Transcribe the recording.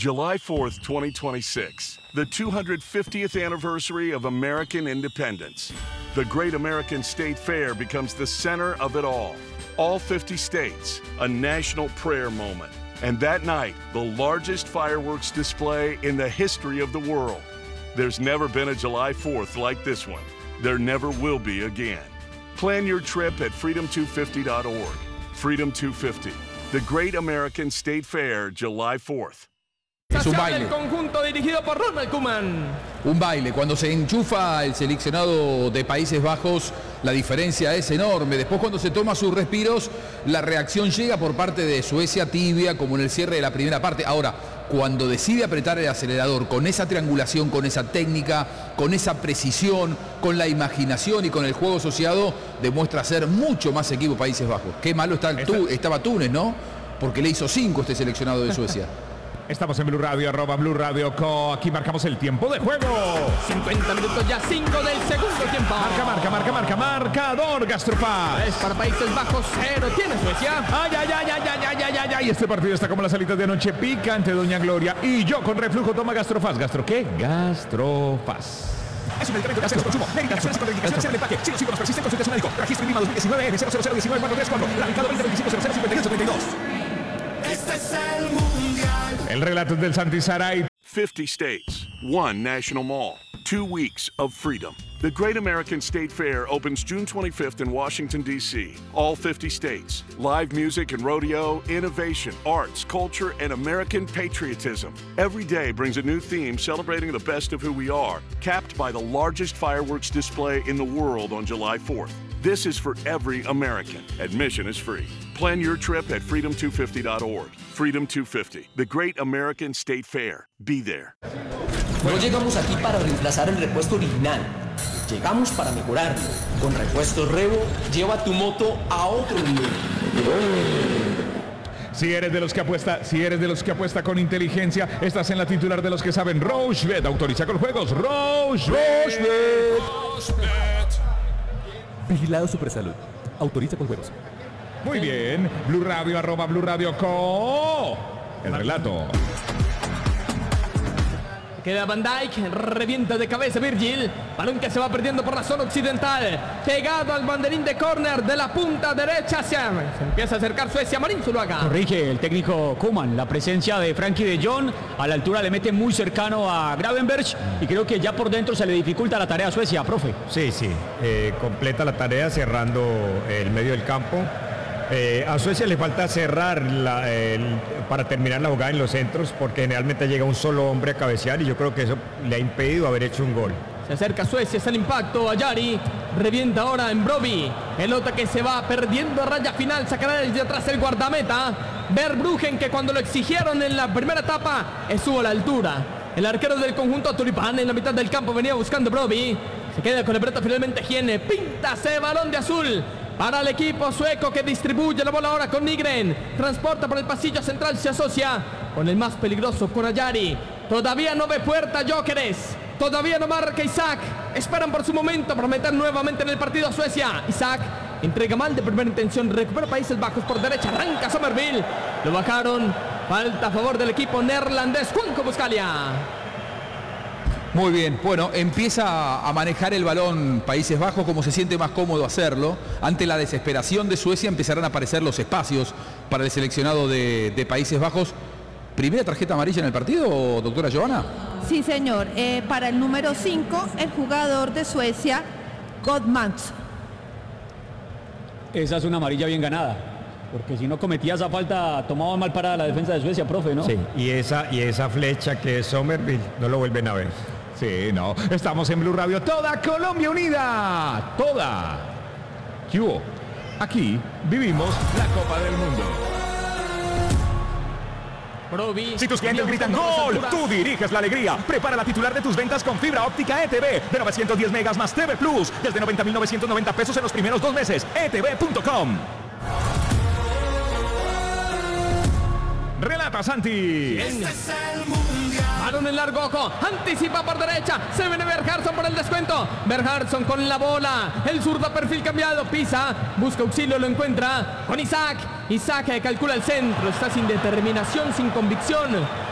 July 4th, 2026, the 250th anniversary of American independence. The Great American State Fair becomes the center of it all. All 50 states, a national prayer moment. And that night, the largest fireworks display in the history of the world. There's never been a July 4th like this one. There never will be again. Plan your trip at freedom250.org. Freedom 250, the Great American State Fair, July 4th. Es un baile. El conjunto dirigido por Ronald Koeman. Un baile. Cuando se enchufa el seleccionado de Países Bajos, la diferencia es enorme. Después, cuando se toma sus respiros, la reacción llega por parte de Suecia tibia, como en el cierre de la primera parte. Ahora, cuando decide apretar el acelerador, con esa triangulación, con esa técnica, con esa precisión, con la imaginación y con el juego asociado, demuestra ser mucho más equipo Países Bajos. Qué malo estaba Túnez, ¿no? Porque le hizo 5 este seleccionado de Suecia. Estamos en Blue Radio, @Blue Radio Co. Aquí marcamos el tiempo de juego. 50 minutos ya, 5 del segundo tiempo. Marcador, Gastropaz. Es para Países Bajos, 0 tiene Suecia. Ay. Este partido está como las alitas de anoche picante, doña Gloria. Y yo con reflujo toma Gastropaz. ¿Gastro qué? Gastropaz. Es un medicamento que hace consumo. Medicaciones con indicaciones en el empaque. Si los síntomas persisten, consulte a su médico. Registro INVIMA 2019 F0019-434. Radicado 2025-0058-32. Este es el mundial. El relato es del Santisaray. 50 states, one national mall, 2 weeks of freedom. The Great American State Fair opens June 25th in Washington, D.C. All 50 states. Live music and rodeo, innovation, arts, culture, and American patriotism. Every day brings a new theme celebrating the best of who we are, capped by the largest fireworks display in the world on July 4th. This is for every American. Admission is free. Plan your trip at freedom250.org. Freedom 250, the Great American State Fair. Be there. No llegamos aquí para reemplazar el repuesto original. Llegamos para mejorarlo. Con Repuestos Revo, lleva tu moto a otro nivel. Si eres de los que apuesta con inteligencia, estás en la titular de los que saben. Rochebet autoriza con juegos. Rochebet. Vigilado Supersalud. Autoriza con juegos. Muy bien. Blue Radio, @Blue Radio Co. El relato. Queda Van Dijk, revienta de cabeza Virgil, balón que se va perdiendo por la zona occidental, pegado al banderín de córner de la punta derecha, se empieza a acercar Suecia. Marín Zuluaga. Corrige el técnico Koeman, la presencia de Frankie de Jong a la altura le mete muy cercano a Gravenberch y creo que ya por dentro se le dificulta la tarea a Suecia, profe. Sí, completa la tarea cerrando el medio del campo. A Suecia le falta cerrar para terminar la jugada en los centros, porque generalmente llega un solo hombre a cabecear y yo creo que eso le ha impedido haber hecho un gol. Se acerca Suecia, es el impacto, Ayari, revienta ahora en Broby, pelota que se va perdiendo a raya final, sacará desde atrás el guardameta, Verbruggen, que cuando lo exigieron en la primera etapa estuvo a la altura. El arquero del conjunto tulipán en la mitad del campo venía buscando Broby, se queda con la pelota finalmente Hiene, píntase balón de azul. Para el equipo sueco que distribuye la bola ahora con Nygren. Transporta por el pasillo central, se asocia con el más peligroso, con Ayari. Todavía no ve puerta Gyökeres. Todavía no marca Isaac. Esperan por su momento para meter nuevamente en el partido a Suecia. Isaac entrega mal de primera intención. Recupera Países Bajos por derecha. Arranca Somerville. Lo bajaron. Falta a favor del equipo neerlandés. Juanjo Buscalia. Muy bien, bueno, empieza a manejar el balón Países Bajos como se siente más cómodo hacerlo. Ante la desesperación de Suecia empezarán a aparecer los espacios para el seleccionado de Países Bajos. ¿Primera tarjeta amarilla en el partido, doctora Johanna? Sí, señor. Para el número 5, el jugador de Suecia, Godmans. Esa es una amarilla bien ganada, porque si no cometía esa falta, tomaba mal para la defensa de Suecia, profe, ¿no? Sí, y esa flecha que es Somerville, no lo vuelven a ver. Sí, no. Estamos en Blue Radio. Toda Colombia unida. Toda. ¿Qué hubo? Aquí vivimos la Copa del Mundo. Broby. Si tus clientes gritan ¡Gol!, tú diriges la alegría. Prepara la titular de tus ventas con fibra óptica ETV de 910 megas más TV Plus desde 90.990 pesos en los primeros 2 meses. ETV.com. Relata Santi. Este es el mundial. Balón en largo, ojo, anticipa por derecha, se viene Berghardsson por el descuento, Berghardsson con la bola, el zurdo perfil cambiado, pisa, busca auxilio, lo encuentra con Isaac, Isaac calcula el centro, está sin determinación, sin convicción,